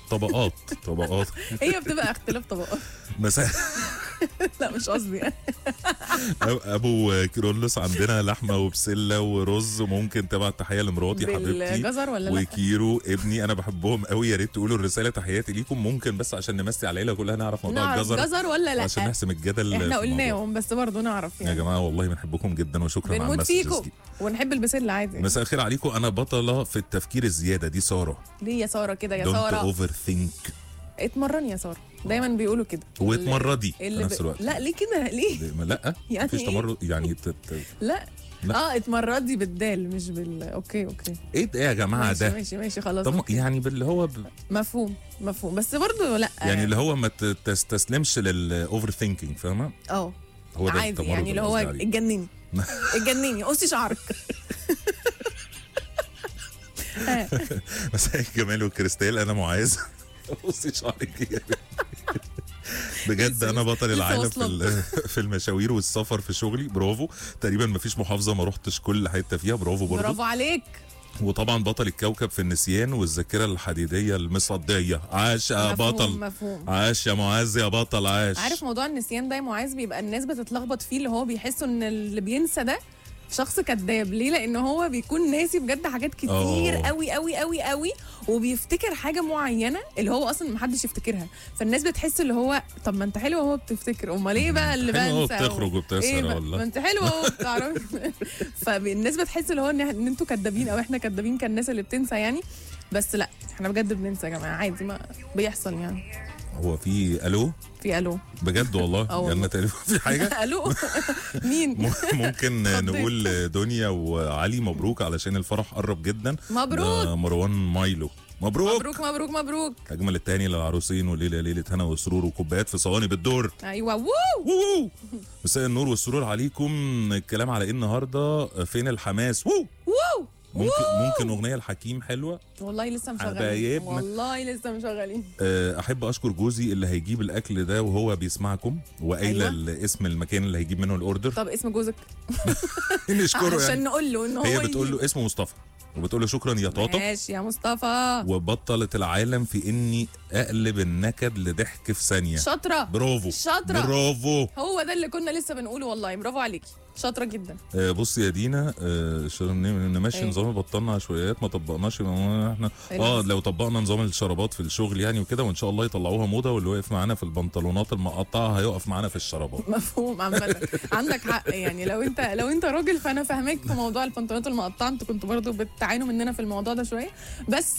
طبقات هي بتبقى اختلاف طبقات. مساء لا مش قصدي يعني. ابو كيرلس عندنا لحمه وبسله ورز، وممكن تبعت تحيه لمراتي حبيبتي بالجزر ولا لا؟ وكيرو ابني، انا بحبهم قوي، يا ريت تقولوا الرساله تحياتي ليكم. ممكن بس عشان نمسي على العيله كلها نعرف موضوع جزر ولا لا؟ عشان نحسم الجدل. احنا قلناهم بس برضه نعرف يعني. يا جماعه والله بنحبكم جدا وشكرا على بنموت المسجز فيكم دي. ونحب البسله عادي. مساء الخير عليكم، انا بطله في التفكير الزياده. دي ساره. ليه يا ساره كده يا دونت ساره؟ اوفر ثينك. اتمرن يا ساره، دايما بيقولوا كده. واتمردي في نفس الوقت. لا ليه كده ليه؟ لا يعني مفيش تمرد يعني لا اتمردي بالدال مش اوكي ايه ده يا جماعه؟ ماشي ده ماشي خلاص. طب يعني باللي هو مفهوم بس برضه لا يعني اللي هو ما تستسلمش للاوفر ثينكينج، فاهمه؟ هو ده عادي التمرد يعني اللي هو اتجنني قصي شعرك. مساء الجمال والكريستال، انا معاذ. قصي شعرك بجد. انا بطل العالم في المشاوير والسفر في شغلي. برافو. تقريبا ما فيش محافظه ما رحتش كل حته فيها. برافو برضه. برافو عليك. وطبعا بطل الكوكب في النسيان والذاكره الحديديه المصديه. عاش يا بطل. مفهوم. عاش يا معاذ يا بطل، عاش. عارف موضوع النسيان ده يا معاذ بيبقى الناس بتتلخبط فيه، اللي هو بيحسوا ان اللي بينسى ده شخص كذاب. ليه؟ لان هو بيكون ناسي بجد حاجات كتير قوي قوي قوي قوي، وبيفتكر حاجه معينه اللي هو اصلا محدش يفكرها. فالناس بتحس اللي هو طب ما انت حلو وهو بتفتكر، امال ايه بقى اللي بنسى؟ بتخرج وبتسهر والله ما انت حلو وهو بتعرف. فالناس بتحس اللي هو ان انتوا كدابين او احنا كدابين كالناس اللي بتنسى يعني. بس لا احنا بجد بننسى يا جماعه، عادي ما بيحصل يعني. هو في الو بجد والله يعني تليفون في حاجه. الو مين؟ ممكن نقول دنيا وعلي مبروك علشان الفرح قرب جدا. مبروك. مروان مايلو مبروك. اجمل التاني للعروسين، والليله ليله هنا وسرور وكوبايات في صواني بالدور. ايوه وو. مساء النور والسرور عليكم. الكلام على ايه النهارده؟ فين الحماس؟ وو. ممكن اغنيه لحكيم حلوه. والله لسه مشغلين. احب اشكر جوزي اللي هيجيب الاكل ده وهو بيسمعكم، وقايله اسم المكان اللي هيجيب منه الاوردر. طب اسم جوزك؟ نشكره عشان نقول له ان هو هي بتقول له اسمه مصطفى، وبتقول له شكرا يا طاطا. ماشي يا مصطفى. وبطلت العالم في اني اقلب النكد لضحك في ثانيه. شاطره. برافو. برافو. هو ده اللي كنا لسه بنقوله والله. برافو عليكي، شاطره جدا. بصي يا دينا، نمشي نظام بطلنا عشوائيات، ما طبقناش احنا لو طبقنا نظام الشرابات في الشغل يعني وكده، وان شاء الله يطلعوها موضه، واللي واقف معانا في البنطلونات المقطعه هيقف معانا في الشرابات. مفهوم. عامه عندك حق يعني. لو انت راجل فانا فاهمك في موضوع البنطلونات المقطعه. انتوا كنتوا برضو بتعانوا مننا في الموضوع ده شويه، بس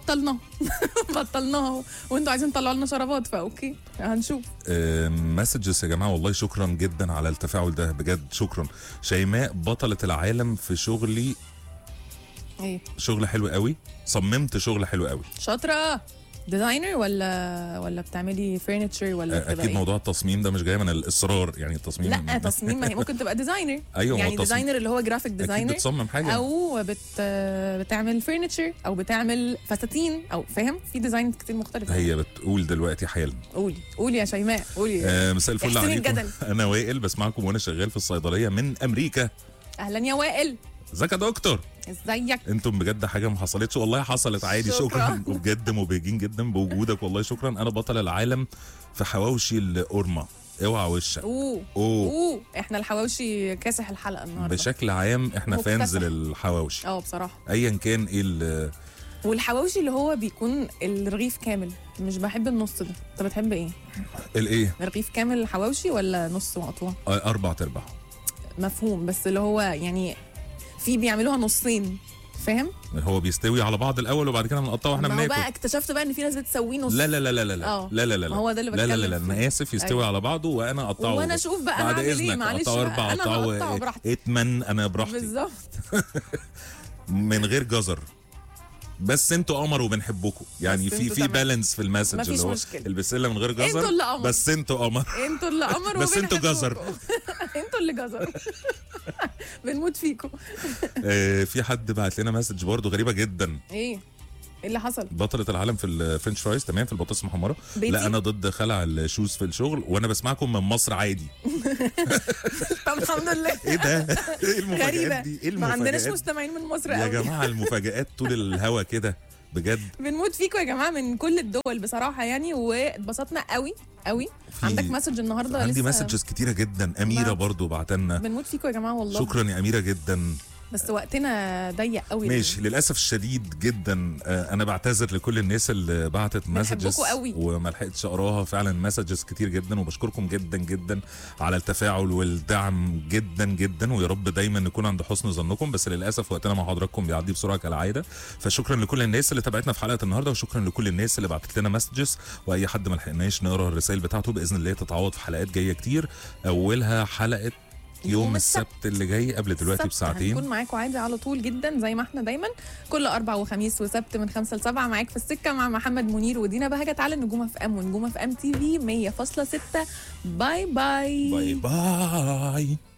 بطلناها وانتوا عايزين تطلعوا لنا شرابات، فاوكي هنشوف. مسجز يا جماعه، والله شكرا جدا على التفاعل ده بجد، شكرا. شيماء بطلة العالم في شغلي. ايه؟ شغل حلو قوي، صممت شغل حلو قوي. شاطره. ديزاينر ولا بتعملي فرنتشر ولا اكيد إيه؟ موضوع التصميم ده مش جاي من الاصرار يعني. التصميم لا تصميم، ما هي ممكن تبقى ديزاينر. ايوه يعني ديزاينر اللي هو جرافيك ديزاينر. اكيد بتصمم حاجه، او بتعمل فرنتشر، او بتعمل فساتين، او فاهم في ديزاين كتير مختلف. هي بتقول دلوقتي حالا. قولي يا شيماء قولي. مساء الفل عليكم. انا وائل بسمعكم وانا شغال في الصيدليه من امريكا. اهلا يا وائل. ازيك يا دكتور؟ ازيك؟ انتم بجد حاجه ما حصلتش والله، حصلت عادي. شكرا وبجد مبهجين جدا بوجودك والله. شكرا. انا بطل العالم في حواوشي القرمه. اوعى وشك. اوه احنا الحواوشي كاسح الحلقه النهارده بشكل عام. احنا فانز للحواوشي بصراحه ايا كان ايه. والحواوشي اللي هو بيكون الرغيف كامل، مش بحب النص ده. انت بتحب ايه؟ الايه؟ الرغيف كامل الحواوشي ولا نص مقطوع؟ 4/4. مفهوم. بس اللي هو يعني في بيعملوها نصين، فاهم؟ هو بيستوي على بعض الاول وبعد كده بنقطعه واحنا بناكل. بقى اكتشفت بقى ان في ناس بتسويه نص. لا لا لا لا لا لا لا لا لا هو ده اللي بتكلم. لا لا لا انا اسف. يستوي على بعضه وانا اقطعه، وانا اشوف بقى انا اعمل ايه. معلش انا هقطعه براحتي. اتمن انا براحتي بالظبط. من غير جزر. بس انتوا قمر وبنحبكم يعني. في بالانس في المسج اللي هو البسله من غير جزر. انتوا اللي قمر. بس انتوا قمر. انتوا اللي قمر. بس انتوا جزر. انتوا اللي جزر. بنموت فيكم. في حد بعت لنا مسج برضو غريبه جدا. ايه اللي حصل؟ بطلة العالم في الفرنش فرايز، تمام، في البطاطس المحمره. لا انا ضد خلع الشوز في الشغل، وانا بسمعكم من مصر عادي. طب الحمد لله. ايه ده؟ ايه المفاجآت دي؟ ايه ما عندناش مستمعين من مصر يا جماعه؟ المفاجآت طول الهوا كده. بجد. بنموت فيكم يا جماعه من كل الدول بصراحه يعني، واتبسطنا قوي قوي. عندك مسج النهارده؟ عندي لسه مسجز كتيره جدا. اميره برضو بعتلنا. بنموت فيكم يا جماعه والله. شكرا يا اميره جدا. بس وقتنا ضيق قوي. ماشي للاسف الشديد جدا. انا بعتذر لكل الناس اللي بعتت مسجز وما لحقتش اقراها. فعلا مسجز كتير جدا، وبشكركم جدا جدا على التفاعل والدعم جدا جدا، ويا رب دايما نكون عند حسن ظنكم. بس للاسف وقتنا مع حضراتكم بيعدي بسرعه كالعاده. فشكرا لكل الناس اللي تابعتنا في حلقه النهارده، وشكرا لكل الناس اللي بعتت لنا مسجز. واي حد ما لحقناش نقرا الرسائل بتاعته باذن الله تتعوض في حلقات جايه كتير، اولها حلقه يوم السبت اللي جاي قبل دلوقتي بساعتين. هنكون معاكم عادي على طول جدا زي ما احنا دايما كل 4 وخميس وسبت من 5 ل 7 معاك في السكه مع محمد منير ودينا بهجت على نجوم اف ام ونجوم اف ام تي في 100.6. باي باي باي باي.